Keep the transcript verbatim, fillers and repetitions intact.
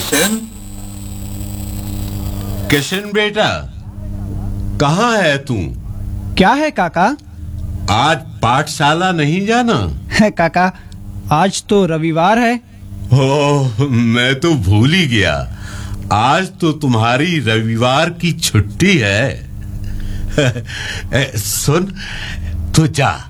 किशन, किशन बेटा, कहाँ है तू? क्या है काका? आज पाठशाला नहीं जाना? है काका, आज तो रविवार है। ओह, मैं तो भूल ही गया। आज तो तुम्हारी रविवार की छुट्टी है। सुन, तू जा,